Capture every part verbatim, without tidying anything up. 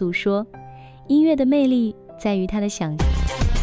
度说，音乐的魅力在于它的想象。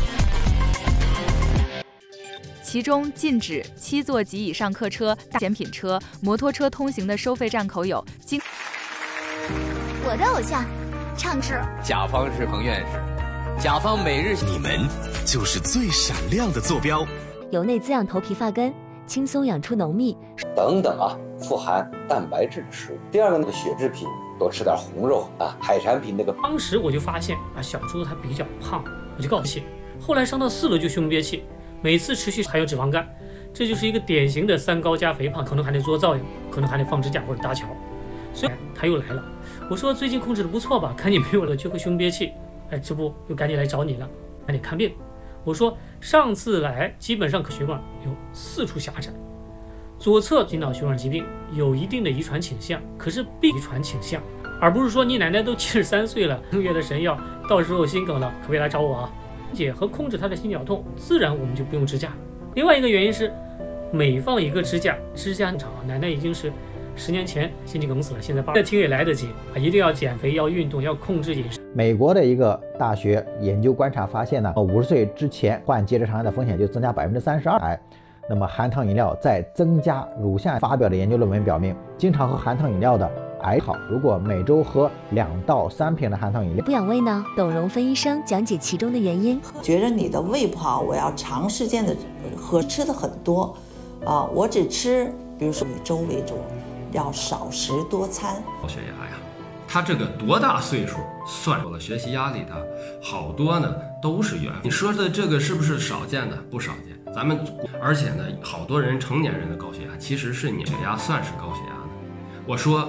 其中禁止七座及以上客车、大险品车、摩托车通行的收费站口有经。 我的偶像，唱是甲方是彭院士，甲方每日你们就是最闪亮的坐标。 由内滋养头皮发根，轻松养出浓密等等啊，富含蛋白质的食物。第二个，那个血制品多吃点红肉啊，海产品那个。 当时我就发现啊，小猪它比较胖，我就告诉谢。后来上到四楼就胸憋气，每次持续还有脂肪肝，这就是一个典型的三高加肥胖，可能还得做造影，可能还得放支架或者搭桥。所以他又来了，我说最近控制的不错吧，看你没有了就会胸憋气，哎，这不又赶紧来找你了，赶紧看病。我说上次来基本上血管有四处狭窄，左侧心脑血管疾病有一定的遗传倾向，可是并遗传倾向，而不是说你奶奶都七十三岁了，六月的神药，到时候心梗了可别来找我啊。解和控制她的心绞痛，自然我们就不用支架。另外一个原因是，每放一个支架，支架很长，奶奶已经是十年前心肌梗死了，现在再听也来得及啊！一定要减肥，要运动，要控制饮食。 美国的一个大学研究观察发现呢，五十岁之前患结直肠癌的风险就增加百分之三十二。那么含糖饮料在增加乳腺癌。发表的研究论文表明，经常喝含糖饮料的癌好。如果每周喝两到三瓶的含糖饮料， 不养胃呢？董荣芬医生讲解其中的原因。 觉得你的胃不好，我要长时间的喝，吃的很多啊，我只吃，比如说以粥为主。要少食多餐。 高血压呀，他这个多大岁数算有了学习压力的，好多呢都是原。你说的这个是不是少见的？不少见。咱们而且呢，好多人成年人的高血压其实是你血压算是高血压的。我说。